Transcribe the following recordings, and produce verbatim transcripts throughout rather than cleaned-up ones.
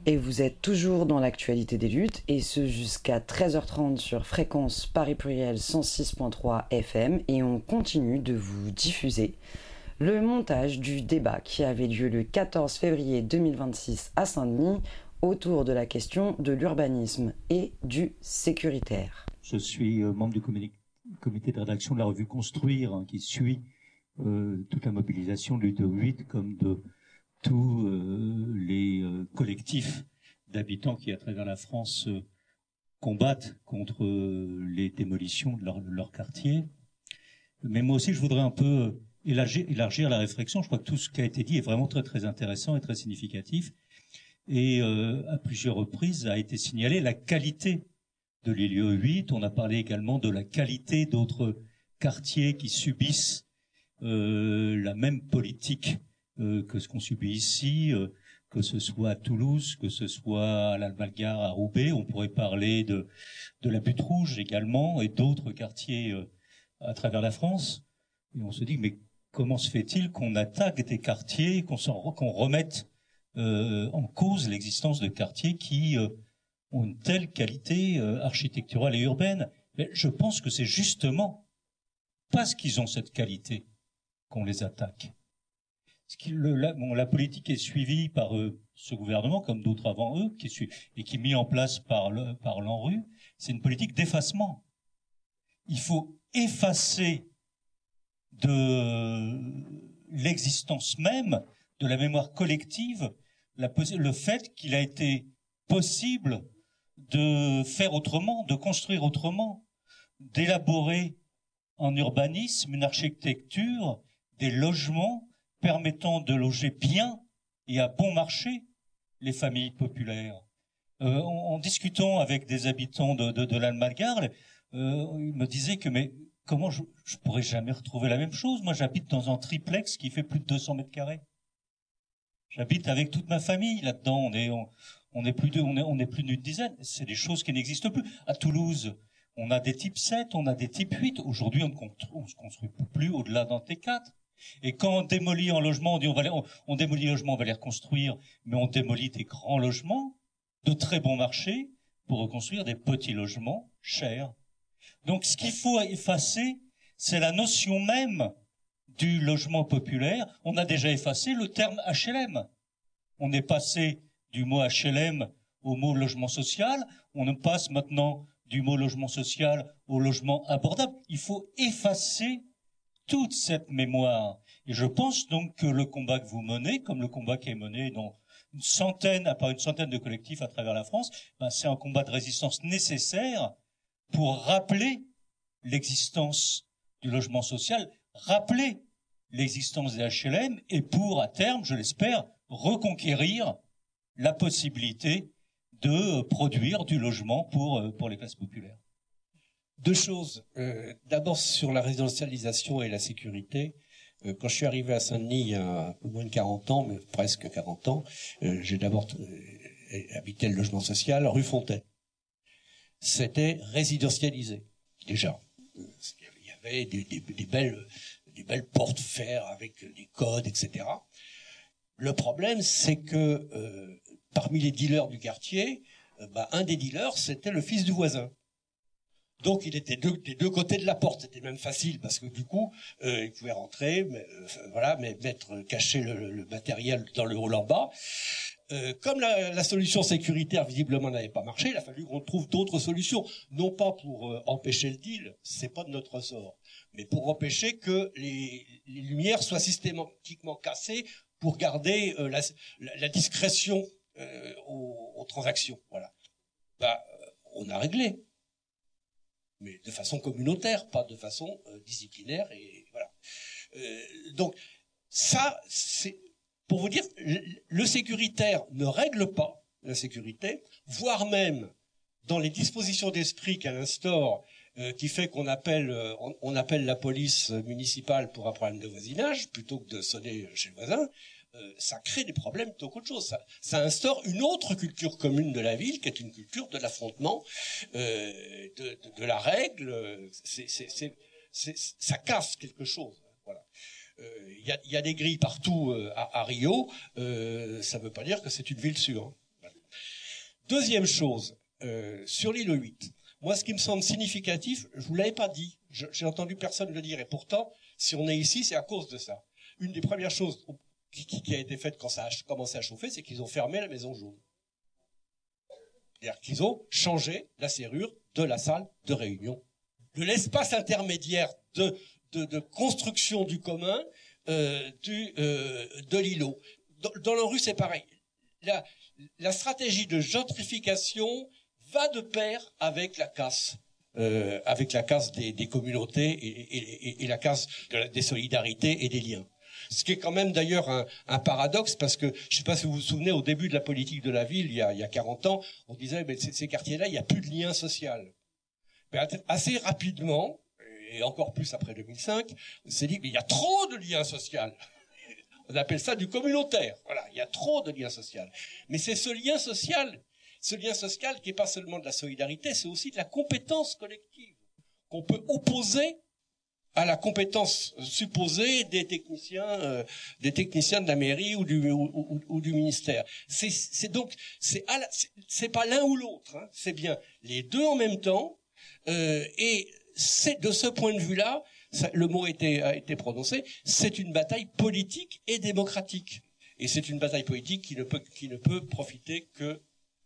Et vous êtes toujours dans l'actualité des luttes, et ce jusqu'à treize heures trente sur fréquence Paris Pluriel cent six point trois F M, et on continue de vous diffuser le montage du débat qui avait lieu le quatorze février deux mille vingt-six à Saint-Denis autour de la question de l'urbanisme et du sécuritaire. Je suis membre du comité de rédaction de la revue Construire, hein, qui suit euh, toute la mobilisation de l'U T O huit comme de tous euh, les euh, collectifs d'habitants qui, à travers la France, euh, combattent contre euh, les démolitions de leur, de leur quartier. Mais moi aussi, je voudrais un peu élargir, élargir la réflexion. Je crois que tout ce qui a été dit est vraiment très, très intéressant et très significatif. Et euh, à plusieurs reprises a été signalé la qualité de l'I L I O huit. On a parlé également de la qualité d'autres quartiers qui subissent euh, la même politique Euh, que ce qu'on subit ici, euh, que ce soit à Toulouse, que ce soit à l'Alvalgare, à Roubaix. On pourrait parler de, de la Butte Rouge également et d'autres quartiers euh, à travers la France. Et on se dit, mais comment se fait-il qu'on attaque des quartiers, qu'on, s'en, qu'on remette euh, en cause l'existence de quartiers qui euh, ont une telle qualité euh, architecturale et urbaine? Mais je pense que c'est justement parce qu'ils ont cette qualité qu'on les attaque. Le, la, bon, la politique est suivie par euh, ce gouvernement, comme d'autres avant eux, qui est su- et qui est mis en place par, le, par l'ANRU, c'est une politique d'effacement. Il faut effacer de l'existence même, de la mémoire collective, la, le fait qu'il a été possible de faire autrement, de construire autrement, d'élaborer en urbanisme une architecture, des logements permettant de loger bien et à bon marché les familles populaires. Euh, en, en discutant avec des habitants de, de, de l'Alvalgare, euh, ils me disaient que mais comment je, je pourrais jamais retrouver la même chose. Moi, j'habite dans un triplex qui fait plus de deux cents mètres carrés. J'habite avec toute ma famille là-dedans. On est, on, on est plus de, on est, on est plus d'une dizaine. C'est des choses qui n'existent plus. À Toulouse, on a des types sept, on a des types huit. Aujourd'hui, on ne se construit plus au-delà d'un T quatre. Et quand on démolit un logement, on dit on va les, on, on démolit les logements, on va les reconstruire, mais on démolit des grands logements de très bon marché pour reconstruire des petits logements chers. Donc ce qu'il faut effacer, c'est la notion même du logement populaire. On a déjà effacé le terme H L M. On est passé du mot H L M au mot logement social. On passe maintenant du mot logement social au logement abordable. Il faut effacer toute cette mémoire. Et je pense donc que le combat que vous menez, comme le combat qui est mené dans une centaine, à part une centaine de collectifs à travers la France, ben c'est un combat de résistance nécessaire pour rappeler l'existence du logement social, rappeler l'existence des H L M et pour, à terme, je l'espère, reconquérir la possibilité de produire du logement pour, pour les classes populaires. Deux choses. Euh, d'abord sur la résidentialisation et la sécurité. Euh, quand je suis arrivé à Saint-Denis il y a un peu moins de quarante ans, mais presque quarante ans, euh, j'ai d'abord euh, habité le logement social rue Fontaine. C'était résidentialisé déjà. Euh, il y avait des, des, des belles, des belles portes fer avec des codes, et cetera. Le problème, c'est que euh, parmi les dealers du quartier, euh, bah, un des dealers, c'était le fils du voisin. Donc il était deux, des deux côtés de la porte, c'était même facile parce que du coup euh, il pouvait rentrer, mais, euh, voilà, mais mettre cacher le, le matériel dans le hall en bas. Euh, comme la, la solution sécuritaire visiblement n'avait pas marché, il a fallu qu'on trouve d'autres solutions, non pas pour euh, empêcher le deal, c'est pas de notre ressort, mais pour empêcher que les, les lumières soient systématiquement cassées pour garder euh, la, la, la discrétion euh, aux, aux transactions. Voilà. Bah, on a réglé. Mais de façon communautaire, pas de façon euh, disciplinaire, et voilà. Euh, donc ça, c'est pour vous dire, le sécuritaire ne règle pas la sécurité, voire même dans les dispositions d'esprit qu'elle instaure, euh, qui fait qu'on appelle, euh, on, on appelle la police municipale pour un problème de voisinage plutôt que de sonner chez le voisin. Euh, ça crée des problèmes plutôt qu'autre chose. Ça, ça instaure une autre culture commune de la ville, qui est une culture de l'affrontement, euh, de, de, de la règle. C'est, c'est, c'est, c'est, ça casse quelque chose. Voilà. Il euh, y, a, y a des grilles partout euh, à, à Rio. Euh, ça ne veut pas dire que c'est une ville sûre. Voilà. Deuxième chose, euh, sur l'îlot huit, moi ce qui me semble significatif, je vous l'avais pas dit, je, j'ai entendu personne le dire, et pourtant, si on est ici, c'est à cause de ça. Une des premières choses qui, qui, qui a été faite quand ça a commencé à chauffer, c'est qu'ils ont fermé la maison jaune. C'est-à-dire qu'ils ont changé la serrure de la salle de réunion. De l'espace intermédiaire de, de, de construction du commun euh, du, euh, de l'îlot. Dans, dans la rue, c'est pareil. La, la stratégie de gentrification va de pair avec la casse, euh, avec la casse des, des communautés et, et, et, et la casse de la, des solidarités et des liens. Ce qui est quand même d'ailleurs un, un paradoxe, parce que je ne sais pas si vous vous souvenez, au début de la politique de la ville, il y a, il y a quarante ans, on disait mais ces, ces quartiers-là, il n'y a plus de lien social. Mais assez rapidement, et encore plus après deux mille cinq, on s'est dit mais il y a trop de liens sociaux. On appelle ça du communautaire. Voilà, il y a trop de liens sociaux. Mais c'est ce lien social, ce lien social qui n'est pas seulement de la solidarité, c'est aussi de la compétence collective qu'on peut opposer à la compétence supposée des techniciens, euh, des techniciens de la mairie ou du ou, ou, ou du ministère. C'est, c'est donc c'est, à la, c'est, c'est pas l'un ou l'autre, hein, c'est bien les deux en même temps. Euh, et c'est de ce point de vue-là, ça, le mot a été, a été prononcé, c'est une bataille politique et démocratique. Et c'est une bataille politique qui ne peut qui ne peut profiter que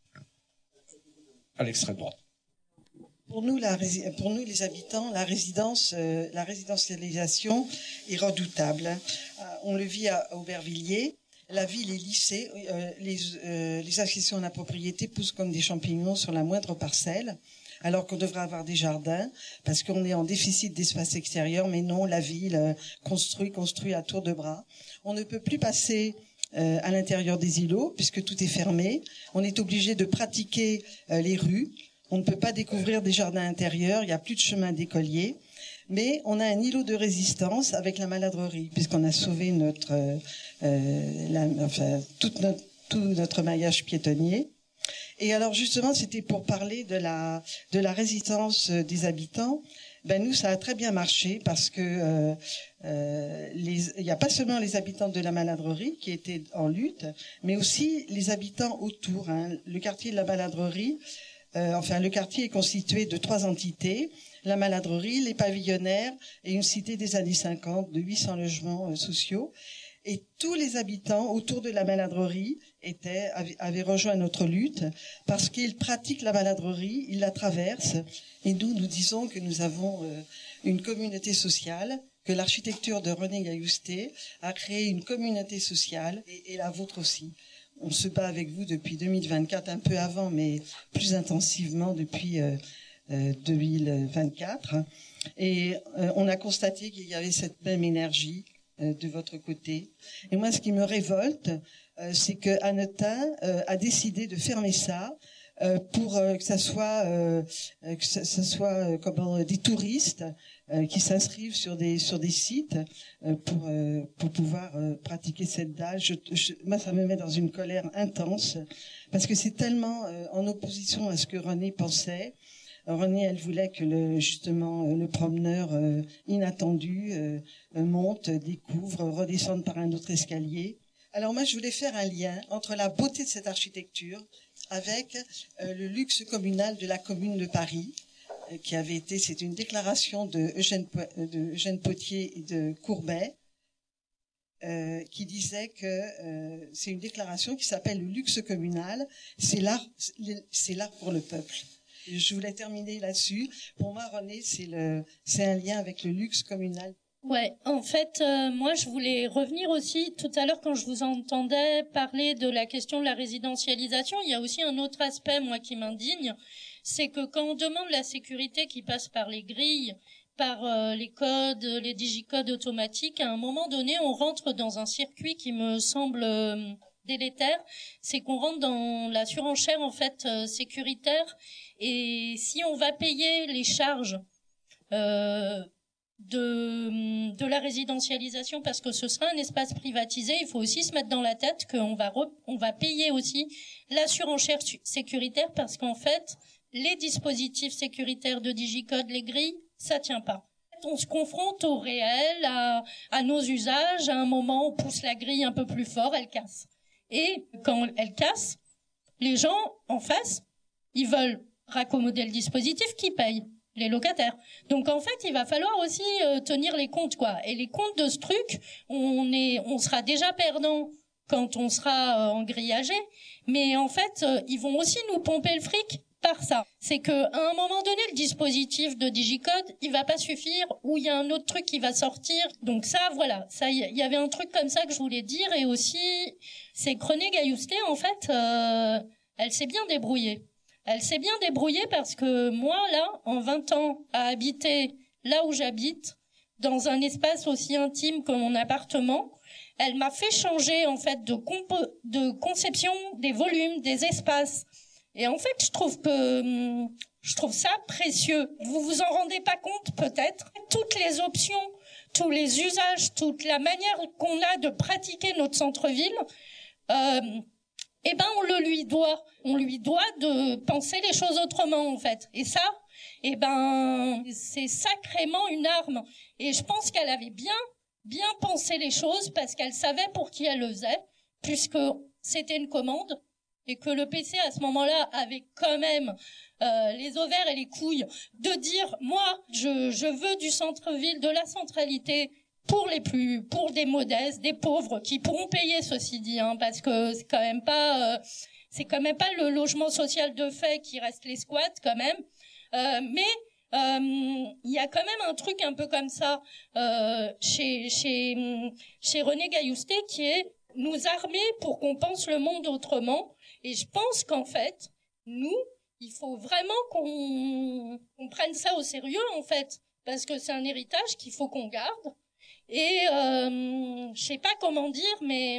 à l'extrême droite. Pour nous, la, pour nous, les habitants, la résidence, euh, la résidentialisation est redoutable. Euh, on le vit à Aubervilliers. La ville est lissée. Euh, les, euh, les accessions à la propriété poussent comme des champignons sur la moindre parcelle, alors qu'on devrait avoir des jardins, parce qu'on est en déficit d'espace extérieur. Mais non, la ville euh, construit, construit à tour de bras. On ne peut plus passer euh, à l'intérieur des îlots, puisque tout est fermé. On est obligé de pratiquer euh, les rues. On ne peut pas découvrir des jardins intérieurs, il n'y a plus de chemin d'écolier, mais on a un îlot de résistance avec la maladrerie, puisqu'on a sauvé notre, euh, la, enfin, toute notre, tout notre maillage piétonnier. Et alors justement, c'était pour parler de la, de la résistance des habitants. Ben nous, ça a très bien marché parce que euh, euh, les, il n'y a pas seulement les habitants de la maladrerie qui étaient en lutte, mais aussi les habitants autour. Hein. Le quartier de la maladrerie, Euh, enfin, le quartier est constitué de trois entités, la maladrerie, les pavillonnaires et une cité des années cinquante de huit cents logements euh, sociaux. Et tous les habitants autour de la maladrerie étaient, avaient, avaient rejoint notre lutte parce qu'ils pratiquent la maladrerie, ils la traversent. Et nous, nous disons que nous avons euh, une communauté sociale, que l'architecture de René Gaillousté a créé une communauté sociale et, et la vôtre aussi. On se bat avec vous depuis deux mille vingt-quatre, un peu avant, mais plus intensivement depuis euh, euh, deux mille vingt-quatre. Et euh, on a constaté qu'il y avait cette même énergie euh, de votre côté. Et moi, ce qui me révolte, euh, c'est que Hanotin euh, a décidé de fermer ça euh, pour euh, que ça soit, euh, que ça, ça soit euh, comment, des touristes Euh, qui s'inscrivent sur des sur des sites euh, pour euh, pour pouvoir euh, pratiquer cette dalle. Je, je, moi, ça me met dans une colère intense parce que c'est tellement euh, en opposition à ce que René pensait. René, elle voulait que le justement euh, le promeneur euh, inattendu euh, monte, découvre, redescende par un autre escalier. Alors moi, je voulais faire un lien entre la beauté de cette architecture avec euh, le luxe communal de la commune de Paris, qui avait été, c'est une déclaration de Eugène, de Eugène Potier et de Courbet, euh, qui disait que euh, c'est une déclaration qui s'appelle le luxe communal, c'est l'art, c'est l'art pour le peuple. Et je voulais terminer là-dessus. Pour moi, René, c'est le, c'est un lien avec le luxe communal. Ouais, en fait, euh, moi, je voulais revenir aussi tout à l'heure quand je vous entendais parler de la question de la résidentialisation. Il y a aussi un autre aspect, moi, qui m'indigne. C'est que quand on demande la sécurité qui passe par les grilles, par euh, les codes, les digicodes automatiques, à un moment donné, on rentre dans un circuit qui me semble euh, délétère. C'est qu'on rentre dans la surenchère, en fait, euh, sécuritaire. Et si on va payer les charges euh, de, de la résidentialisation, parce que ce sera un espace privatisé, il faut aussi se mettre dans la tête qu'on va, re, on va payer aussi la surenchère sécuritaire, parce qu'en fait, les dispositifs sécuritaires de Digicode, les grilles, ça tient pas. On se confronte au réel, à, à nos usages. À un moment, on pousse la grille un peu plus fort, elle casse. Et quand elle casse, les gens en face, ils veulent raccommoder le dispositif, qui paye? Les locataires. Donc en fait, il va falloir aussi euh, tenir les comptes, quoi. Et les comptes de ce truc, on est, on sera déjà perdant quand on sera euh, engrillagé, mais en fait, euh, ils vont aussi nous pomper le fric par ça. C'est que à un moment donné, le dispositif de Digicode, il va pas suffire, ou il y a un autre truc qui va sortir. Donc ça, voilà, ça, il y avait un truc comme ça que je voulais dire, et aussi, c'est que René Gaillousté, en fait, euh, elle s'est bien débrouillée. Elle s'est bien débrouillée parce que moi, là, en vingt ans, à habiter là où j'habite, dans un espace aussi intime que mon appartement, elle m'a fait changer, en fait, de, compo- de conception des volumes, des espaces. Et en fait, je trouve que, je trouve ça précieux. Vous vous en rendez pas compte, peut-être. Toutes les options, tous les usages, toute la manière qu'on a de pratiquer notre centre-ville, euh, eh ben, on le lui doit. On lui doit de penser les choses autrement, en fait. Et ça, eh ben, c'est sacrément une arme. Et je pense qu'elle avait bien, bien pensé les choses parce qu'elle savait pour qui elle le faisait, puisque c'était une commande et que le P C, à ce moment-là, avait quand même euh, les ovaires et les couilles de dire, moi, je, je veux du centre-ville, de la centralité, pour les plus, pour des modestes, des pauvres qui pourront payer, ceci dit, hein, parce que c'est quand même pas, euh, c'est quand même pas le logement social de fait qui reste les squats quand même, euh, mais il euh, y a quand même un truc un peu comme ça euh, chez chez chez René Gaillousté qui est nous armer pour qu'on pense le monde autrement. Et je pense qu'en fait, nous, il faut vraiment qu'on qu'on prenne ça au sérieux en fait, parce que c'est un héritage qu'il faut qu'on garde. Et euh, je sais pas comment dire, mais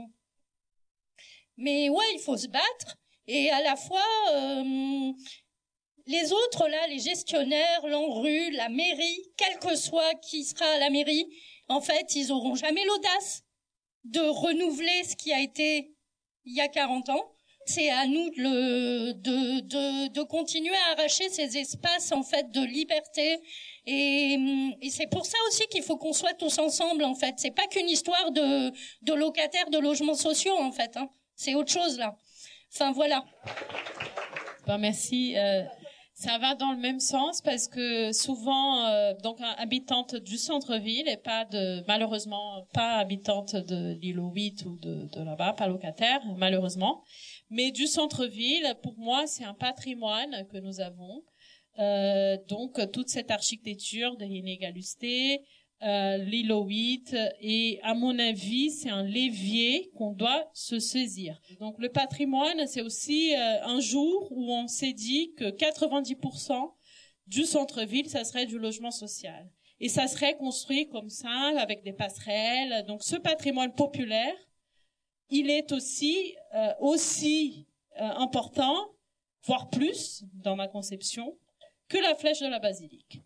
mais ouais, il faut se battre. Et à la fois, euh, les autres là, les gestionnaires, l'ANRU, la mairie, quel que soit qui sera à la mairie, en fait, ils auront jamais l'audace de renouveler ce qui a été il y a quarante ans. C'est à nous de, le, de, de, de continuer à arracher ces espaces en fait de liberté. Et, et c'est pour ça aussi qu'il faut qu'on soit tous ensemble en fait. C'est pas qu'une histoire de, de locataires de logements sociaux en fait. Hein. C'est autre chose là. Enfin voilà. Ben, merci. Euh, ça va dans le même sens parce que souvent, euh, donc habitante du centre-ville et pas de, malheureusement, pas habitante de l'îlot huit ou de, de là-bas, pas locataire, malheureusement. Mais du centre-ville, pour moi, c'est un patrimoine que nous avons. Euh, donc, toute cette architecture de René Gaillousté, euh, l'îlot huit, et à mon avis, c'est un levier qu'on doit se saisir. Donc, le patrimoine, c'est aussi euh, un jour où on s'est dit que quatre-vingt-dix pour cent du centre-ville, ça serait du logement social. Et ça serait construit comme ça, avec des passerelles. Donc, ce patrimoine populaire, il est aussi euh, aussi euh, important, voire plus, dans ma conception, que la flèche de la basilique.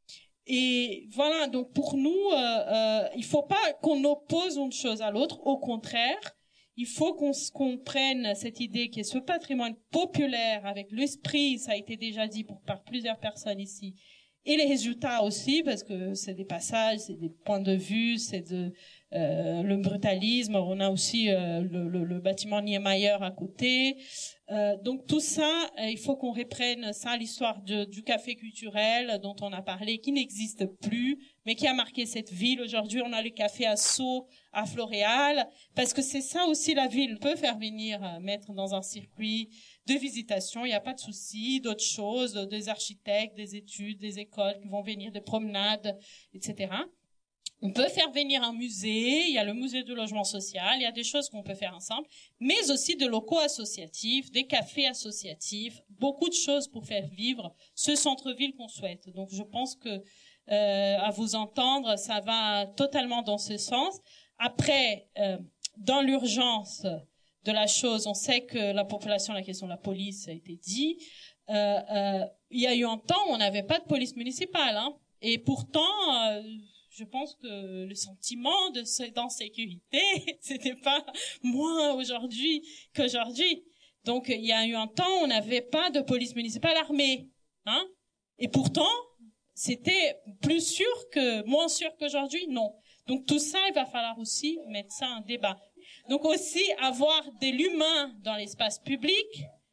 Et voilà, donc pour nous, euh, euh, il faut pas qu'on oppose une chose à l'autre. Au contraire, il faut qu'on, qu'on prenne cette idée qui est ce patrimoine populaire avec l'esprit, ça a été déjà dit pour, par plusieurs personnes ici, et les résultats aussi, parce que c'est des passages, c'est des points de vue, c'est de euh, le brutalisme. On a aussi euh, le, le, le bâtiment Niemeyer à côté. Euh, donc tout ça, euh, il faut qu'on reprenne ça, l'histoire de, du café culturel dont on a parlé, qui n'existe plus, mais qui a marqué cette ville. Aujourd'hui, on a le café à Sceaux, à Floréal, parce que c'est ça aussi la ville. On peut faire venir, euh, mettre dans un circuit de visitation, il n'y a pas de souci, d'autres choses, des architectes, des études, des écoles qui vont venir, des promenades, et cetera. On peut faire venir un musée, il y a le musée du logement social, il y a des choses qu'on peut faire ensemble, mais aussi de locaux associatifs, des cafés associatifs, beaucoup de choses pour faire vivre ce centre-ville qu'on souhaite. Donc je pense que euh, à vous entendre, ça va totalement dans ce sens. Après, euh, dans l'urgence de la chose, on sait que la population, la question de la police a été dit. Euh, euh, il y a eu un temps où on n'avait pas de police municipale, hein, et pourtant... Euh, je pense que le sentiment de d'insécurité, c'était pas moins aujourd'hui qu'aujourd'hui. Donc, il y a eu un temps où on n'avait pas de police municipale armée, hein. Et pourtant, c'était plus sûr que, moins sûr qu'aujourd'hui, non. Donc, tout ça, il va falloir aussi mettre ça en débat. Donc aussi, avoir de l'humain dans l'espace public,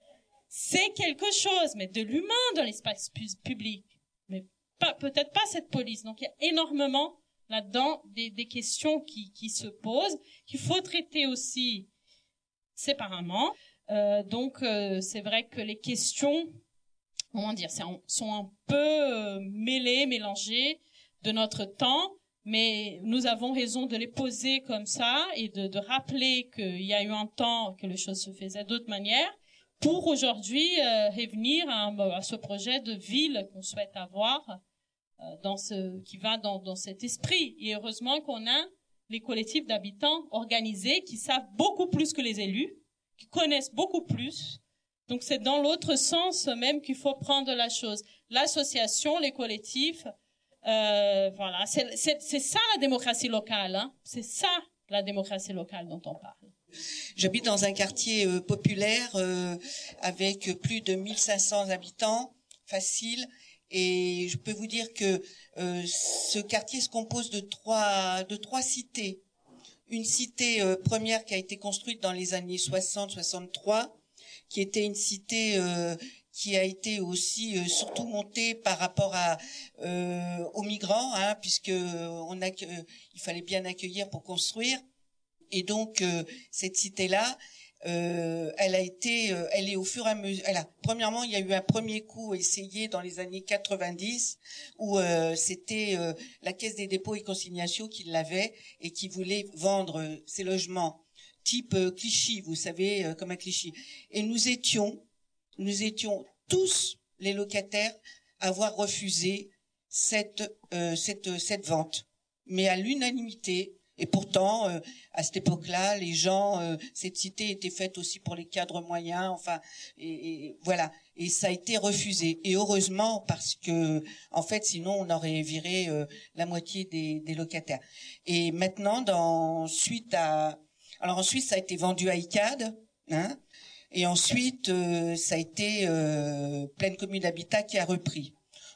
c'est quelque chose, mais de l'humain dans l'espace pu- public. Mais pas, peut-être pas cette police. Donc il y a énormément là-dedans des, des questions qui, qui se posent, qu'il faut traiter aussi séparément. Euh, donc euh, c'est vrai que les questions, comment dire, c'est, sont un peu euh, mêlées, mélangées de notre temps, mais nous avons raison de les poser comme ça et de, de rappeler qu'il y a eu un temps que les choses se faisaient d'autres manières pour aujourd'hui euh, revenir à, à ce projet de ville qu'on souhaite avoir euh, dans ce qui va dans, dans cet esprit. Et heureusement qu'on a les collectifs d'habitants organisés qui savent beaucoup plus que les élus, qui connaissent beaucoup plus. Donc c'est dans l'autre sens même qu'il faut prendre la chose. L'association, les collectifs, euh, voilà, c'est, c'est, c'est ça la démocratie locale, hein. C'est ça la démocratie locale dont on parle. J'habite dans un quartier euh, populaire euh, avec plus de mille cinq cents habitants, facile, et je peux vous dire que euh, ce quartier se compose de trois de trois cités. Une cité euh, première qui a été construite dans les années soixante soixante-trois, qui était une cité euh, qui a été aussi euh, surtout montée par rapport à euh, aux migrants, hein, puisque on a euh, il fallait bien accueillir pour construire. Et donc euh, cette cité-là, euh, elle a été, euh, elle est au fur et à mesure. Elle a, premièrement, il y a eu un premier coup essayé dans les années quatre-vingt-dix où euh, c'était euh, la Caisse des dépôts et consignations qui l'avait et qui voulait vendre euh, ces logements type euh, Clichy, vous savez, euh, comme à Clichy. Et nous étions, nous étions tous les locataires à avoir refusé cette euh, cette cette vente, mais à l'unanimité. Et pourtant, euh, à cette époque-là, les gens, euh, cette cité était faite aussi pour les cadres moyens, enfin, et, et voilà. Et ça a été refusé. Et heureusement, parce que, en fait, sinon, on aurait viré euh, la moitié des, des locataires. Et maintenant, dans suite à, alors ensuite, ça a été vendu à I C A D, hein. Et ensuite, euh, ça a été euh, Pleine Commune d'Habitat qui a repris.